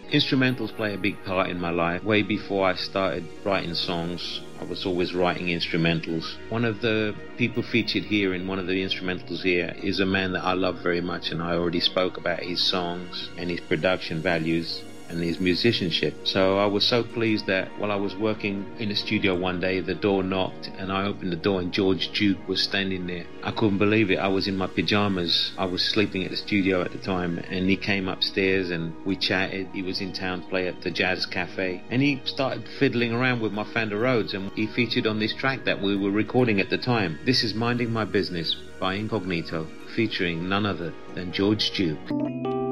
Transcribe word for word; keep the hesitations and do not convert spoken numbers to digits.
Instrumentals play a big part in my life. Way before I started writing songs, I was always writing instrumentals. One of the people featured here in one of the instrumentals here is a man that I love very much, and I already spoke about his songs and his production values and his musicianship. So I was so pleased that while I was working in the studio one day, the door knocked and I opened the door and George Duke was standing there. I couldn't believe it. I was in my pajamas. I was sleeping at the studio at the time, and he came upstairs and we chatted. He was in town to play at the Jazz Cafe, and he started fiddling around with my Fender Rhodes, and he featured on this track that we were recording at the time. This is Minding My Business by Incognito, featuring none other than George Duke.